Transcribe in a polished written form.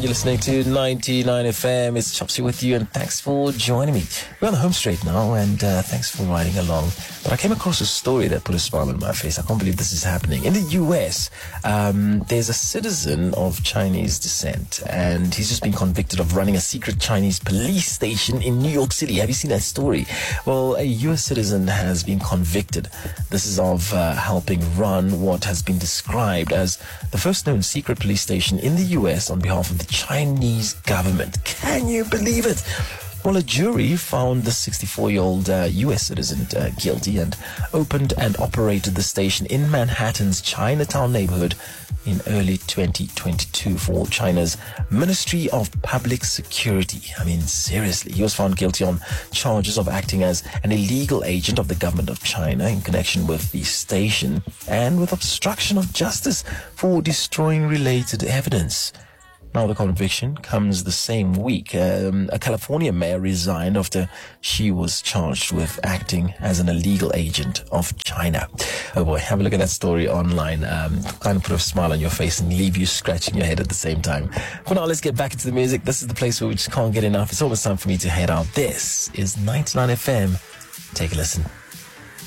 You're listening to 99 FM. It's Chopsy with you, and thanks for joining me. We're on the home straight now, and thanks for riding along. But I came across a story that put a smile on my face. I can't believe this is happening. In the US, there's a citizen of Chinese descent, and he's just been convicted of running a secret Chinese police station in New York City. Have you seen that story? Well, a US citizen has been convicted. This is of helping run what has been described as the first known secret police station in the US on behalf of the Chinese government. Can you believe it? Well, a jury found the 64-year-old U.S. citizen guilty and opened and operated the station in Manhattan's Chinatown neighborhood in early 2022 for China's Ministry of Public Security. I mean, seriously, he was found guilty on charges of acting as an illegal agent of the government of China in connection with the station and with obstruction of justice for destroying related evidence. Now, the conviction comes the same week. A California mayor resigned after she was charged with acting as an illegal agent of China. Oh boy, have a look at that story online. Kind of put a smile on your face and leave you scratching your head at the same time. For now, let's get back into the music. This is the place where we just can't get enough. It's almost time for me to head out. This is 99 FM. Take a listen.